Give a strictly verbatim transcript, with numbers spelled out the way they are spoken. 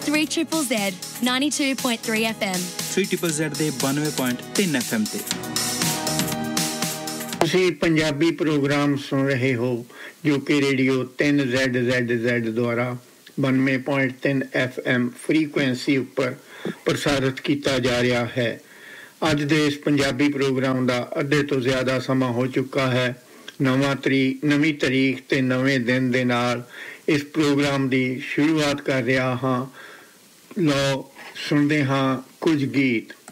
three triple Z ninety-two point three F M three triple Z ਦੇ ninety point three F M ਤੇ ਤੁਸੀਂ Punjabi programme ਸੁਣ ਰਹੇ ਹੋ ਜੋ ਕਿ ਰੇਡੀਓ ਤਿੰਨ ਜ਼ੈਡ ਜ਼ੈਡ ਜ਼ੈਡ ਦੁਆਰਾ ninety point three F M frequency ਉੱਪਰ ਪ੍ਰਸਾਰਿਤ ਕੀਤਾ ਜਾ ਰਿਹਾ ਹੈ। ਅੱਜ ਦੇ ਇਸ ਪੰਜਾਬੀ ਪ੍ਰੋਗਰਾਮ ਦਾ ਅੱਧੇ ਤੋਂ ਜ਼ਿਆਦਾ ਸਮਾਂ ਹੋ ਚੁੱਕਾ ਹੈ। ਨਵਾਂ ਤਰੀਕ ਨਵੀਂ ਤਾਰੀਖ ਤੇ ਨਵੇਂ ਦਿਨ ਦੇ ਨਾਲ ਇਸ ਪ੍ਰੋਗਰਾਮ ਦੀ ਸ਼ੁਰੂਆਤ ਕਰ ਰਿਹਾ ਹਾਂ। ਲਓ ਸੁਣਦੇ ਹਾਂ ਕੁਝ ਗੀਤ।